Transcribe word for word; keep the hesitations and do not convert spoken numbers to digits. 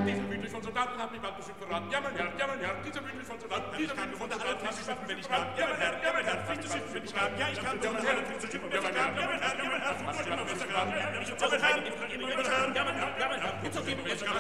Dieser Wütlich von Soldaten hat mich bald bestimmt verraten. Ja, mein Herr, ja, mein Herr, dieser Wütlich von Soldaten, dieser Wütlich von Soldaten hat mich bald bestimmt verraten. Ja, mein Herr, ja, mein Herr, fließt zu schiffen, wenn ich kam. Ja, ich kann, ja, mein Herr, fließt zu schiffen, ja, mein Herr, ja, mein Herr, ja, mein Herr, fließt zu schiffen, wenn ich kam. Ja, mein Herr, ja, mein Herr, ja, mein Herr, ja, mein Herr, ja, mein Herr, fließt zu schiffen, wenn ich kam.